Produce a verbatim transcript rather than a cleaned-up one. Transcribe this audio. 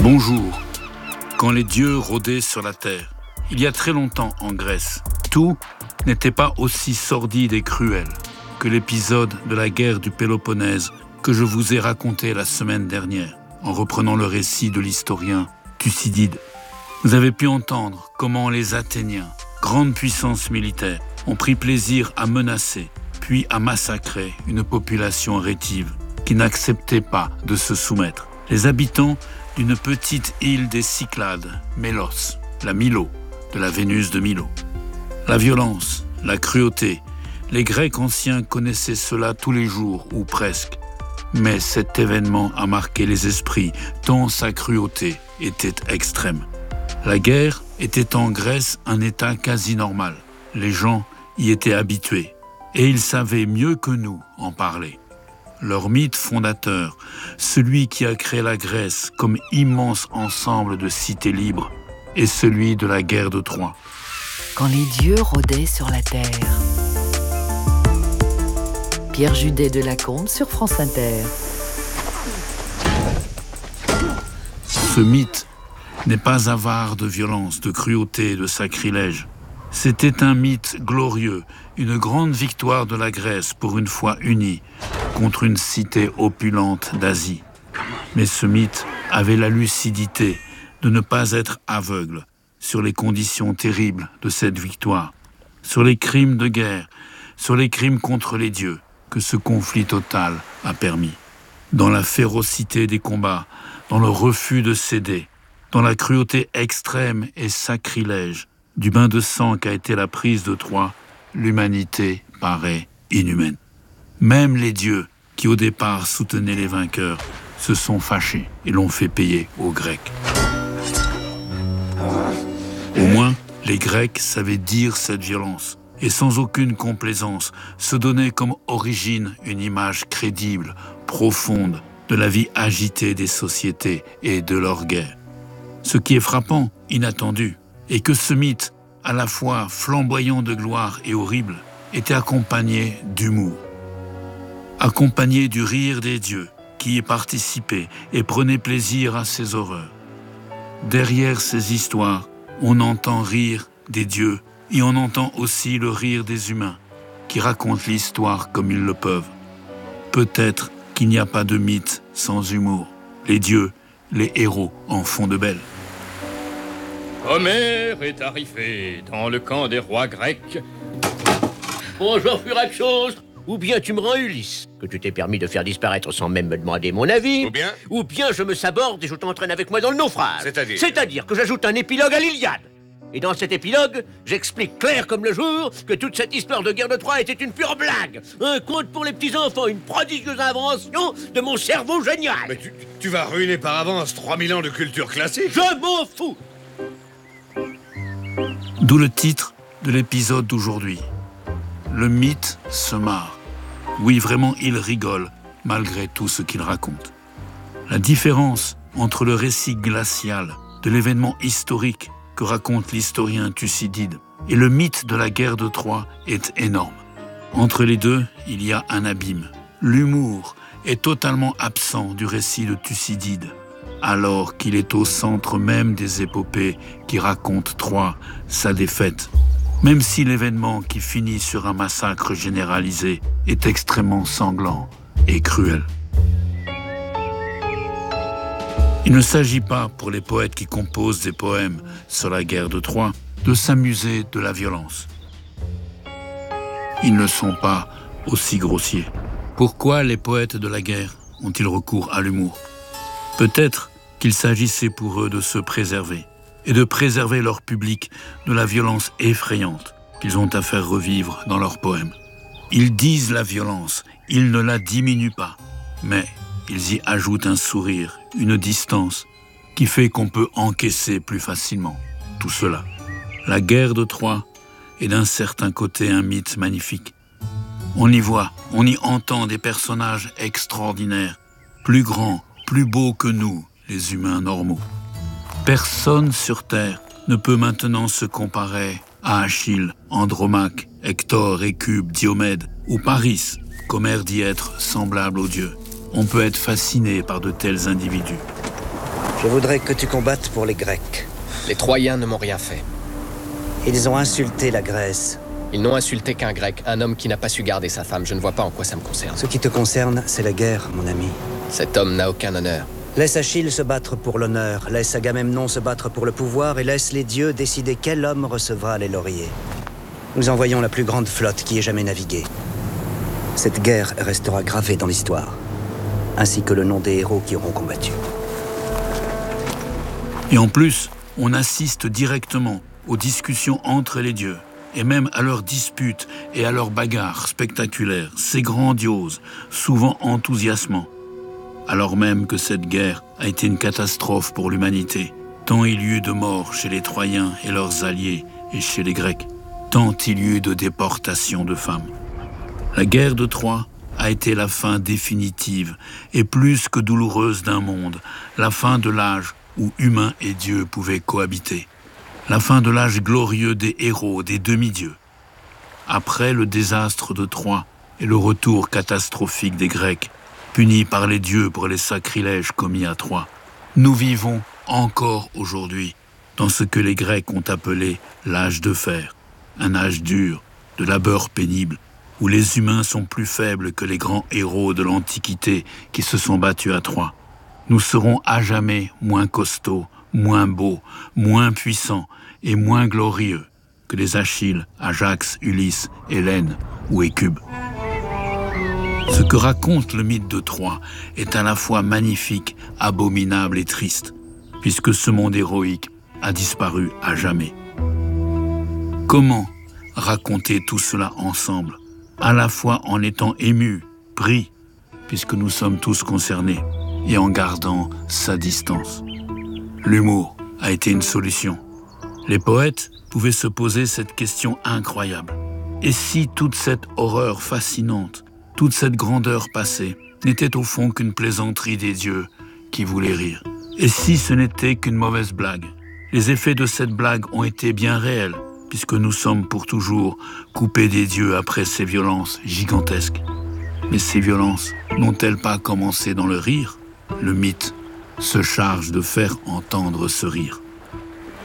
Bonjour. Quand les dieux rôdaient sur la terre, il y a très longtemps en Grèce, tout n'était pas aussi sordide et cruel que l'épisode de la guerre du Péloponnèse que je vous ai raconté la semaine dernière, en reprenant le récit de l'historien Thucydide. Vous avez pu entendre comment les Athéniens, grande puissance militaire, ont pris plaisir à menacer, puis à massacrer une population rétive qui n'acceptait pas de se soumettre. Les habitants d'une petite île des Cyclades, Mélos, la Milo, de la Vénus de Milo. La violence, la cruauté, les Grecs anciens connaissaient cela tous les jours, ou presque. Mais cet événement a marqué les esprits, tant sa cruauté était extrême. La guerre était en Grèce un état quasi normal. Les gens y étaient habitués, et ils savaient mieux que nous en parler. Leur mythe fondateur, celui qui a créé la Grèce comme immense ensemble de cités libres, est celui de la guerre de Troie. Quand les dieux rôdaient sur la terre. Pierre Judet de Lacombe sur France Inter. Ce mythe n'est pas avare de violence, de cruauté, de sacrilège. C'était un mythe glorieux, une grande victoire de la Grèce pour une foi unie contre une cité opulente d'Asie. Mais ce mythe avait la lucidité de ne pas être aveugle sur les conditions terribles de cette victoire, sur les crimes de guerre, sur les crimes contre les dieux que ce conflit total a permis. Dans la férocité des combats, dans le refus de céder, dans la cruauté extrême et sacrilège du bain de sang qu'a été la prise de Troie, l'humanité paraît inhumaine. Même les dieux, qui au départ soutenaient les vainqueurs, se sont fâchés et l'ont fait payer aux Grecs. Au moins, les Grecs savaient dire cette violence et sans aucune complaisance se donner comme origine une image crédible, profonde de la vie agitée des sociétés et de leur guerre. Ce qui est frappant, inattendu, est que ce mythe, à la fois flamboyant de gloire et horrible, était accompagné d'humour. Accompagné du rire des dieux, qui y participaient et prenaient plaisir à ces horreurs. Derrière ces histoires, on entend rire des dieux et on entend aussi le rire des humains, qui racontent l'histoire comme ils le peuvent. Peut-être qu'il n'y a pas de mythe sans humour. Les dieux, les héros en font de belles. Homère est arrivé dans le camp des rois grecs. Bonjour Furaxos. Ou bien tu me rends Ulysse, que tu t'es permis de faire disparaître sans même me demander mon avis. Ou bien Ou bien je me saborde et je t'entraîne avec moi dans le naufrage. C'est-à-dire C'est-à-dire que j'ajoute un épilogue à l'Iliade. Et dans cet épilogue, j'explique clair comme le jour que toute cette histoire de guerre de Troie était une pure blague. Un conte pour les petits-enfants, une prodigieuse invention de mon cerveau génial. Mais tu, tu vas ruiner par avance trois mille ans de culture classique. Je m'en fous. D'où le titre de l'épisode d'aujourd'hui. Le mythe se marre. Oui, vraiment, il rigole, malgré tout ce qu'il raconte. La différence entre le récit glacial de l'événement historique que raconte l'historien Thucydide et le mythe de la guerre de Troie est énorme. Entre les deux, il y a un abîme. L'humour est totalement absent du récit de Thucydide, alors qu'il est au centre même des épopées qui racontent Troie, sa défaite. Même si l'événement qui finit sur un massacre généralisé est extrêmement sanglant et cruel. Il ne s'agit pas, pour les poètes qui composent des poèmes sur la guerre de Troie, de s'amuser de la violence. Ils ne sont pas aussi grossiers. Pourquoi les poètes de la guerre ont-ils recours à l'humour ? Peut-être qu'il s'agissait pour eux de se préserver et de préserver leur public de la violence effrayante qu'ils ont à faire revivre dans leurs poèmes. Ils disent la violence, ils ne la diminuent pas, mais ils y ajoutent un sourire, une distance, qui fait qu'on peut encaisser plus facilement tout cela. La guerre de Troie est d'un certain côté un mythe magnifique. On y voit, on y entend des personnages extraordinaires, plus grands, plus beaux que nous, les humains normaux. Personne sur Terre ne peut maintenant se comparer à Achille, Andromaque, Hector, Écube, Diomède ou Paris, qu'Homère dit être semblable aux dieux. On peut être fasciné par de tels individus. Je voudrais que tu combattes pour les Grecs. Les Troyens ne m'ont rien fait. Ils ont insulté la Grèce. Ils n'ont insulté qu'un Grec, un homme qui n'a pas su garder sa femme. Je ne vois pas en quoi ça me concerne. Ce qui te concerne, c'est la guerre, mon ami. Cet homme n'a aucun honneur. Laisse Achille se battre pour l'honneur, laisse Agamemnon se battre pour le pouvoir et laisse les dieux décider quel homme recevra les lauriers. Nous envoyons la plus grande flotte qui ait jamais navigué. Cette guerre restera gravée dans l'histoire, ainsi que le nom des héros qui auront combattu. Et en plus, on assiste directement aux discussions entre les dieux, et même à leurs disputes et à leurs bagarres spectaculaires. C'est grandiose, souvent enthousiasmant. Alors même que cette guerre a été une catastrophe pour l'humanité, tant il y eut de morts chez les Troyens et leurs alliés, et chez les Grecs, tant il y eut de déportations de femmes. La guerre de Troie a été la fin définitive et plus que douloureuse d'un monde, la fin de l'âge où humains et dieux pouvaient cohabiter, la fin de l'âge glorieux des héros, des demi-dieux. Après le désastre de Troie et le retour catastrophique des Grecs, punis par les dieux pour les sacrilèges commis à Troie, nous vivons encore aujourd'hui dans ce que les Grecs ont appelé l'âge de fer, un âge dur, de labeur pénible, où les humains sont plus faibles que les grands héros de l'Antiquité qui se sont battus à Troie. Nous serons à jamais moins costauds, moins beaux, moins puissants et moins glorieux que les Achilles, Ajax, Ulysse, Hélène ou Écube. Ce que raconte le mythe de Troie est à la fois magnifique, abominable et triste, puisque ce monde héroïque a disparu à jamais. Comment raconter tout cela ensemble, à la fois en étant ému, pris, puisque nous sommes tous concernés, et en gardant sa distance? L'humour a été une solution. Les poètes pouvaient se poser cette question incroyable. Et si toute cette horreur fascinante, toute cette grandeur passée, n'était au fond qu'une plaisanterie des dieux qui voulaient rire? Et si ce n'était qu'une mauvaise blague? Les effets de cette blague ont été bien réels, puisque nous sommes pour toujours coupés des dieux après ces violences gigantesques. Mais ces violences n'ont-elles pas commencé dans le rire? Le mythe se charge de faire entendre ce rire.